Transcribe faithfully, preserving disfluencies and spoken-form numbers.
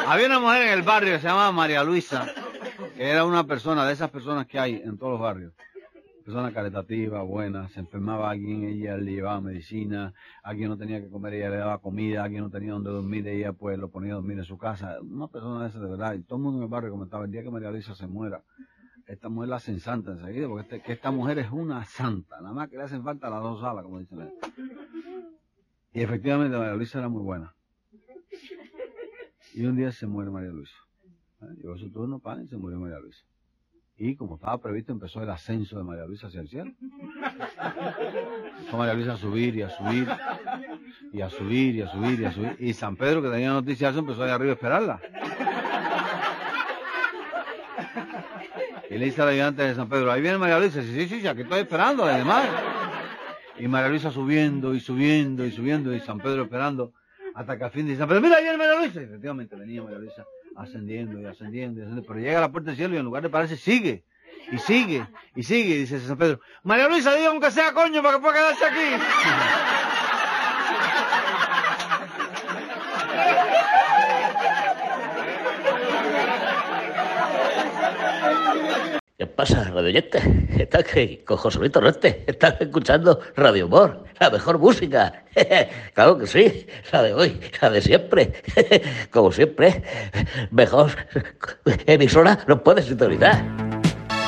Había una mujer en el barrio que se llamaba María Luisa, que era una persona de esas personas que hay en todos los barrios. Persona caritativa, buena, se enfermaba a alguien, ella le llevaba medicina, a quien no tenía que comer, ella le daba comida, a quien no tenía donde dormir, ella pues lo ponía a dormir en su casa. Una persona de esa de verdad, y todo el mundo en el barrio comentaba, el día que María Luisa se muera, esta mujer la hacen santa enseguida, porque este, que esta mujer es una santa, nada más que le hacen falta las dos alas, como dicen. Y efectivamente María Luisa era muy buena. Y un día se muere María Luisa. Llegó su turno, pan, y se murió María Luisa. Y como estaba previsto, empezó el ascenso de María Luisa hacia el cielo. Empezó María Luisa a subir y a subir, y a subir y a subir y a subir. Y San Pedro, que tenía noticias, empezó allá arriba a esperarla. Y le dice al ayudante de San Pedro, ahí viene María Luisa. Y dice, sí, sí, sí, aquí estoy esperando, además. Y María Luisa subiendo y subiendo y subiendo, y San Pedro esperando, hasta que al fin dice, San Pedro, mira, ahí viene María Luisa. Y efectivamente venía María Luisa ascendiendo y ascendiendo y ascendiendo, pero llega a la puerta del cielo y en lugar de pararse sigue, y sigue, y sigue, y dice San Pedro, María Luisa, diga aunque sea coño para que pueda quedarse aquí. ¿Qué pasa, radioyentes? Estás que con José Luis Torrente, estás escuchando Radio Humor, la mejor música. Claro que sí, la de hoy, la de siempre. Como siempre, mejor emisora no puedes sintonizar.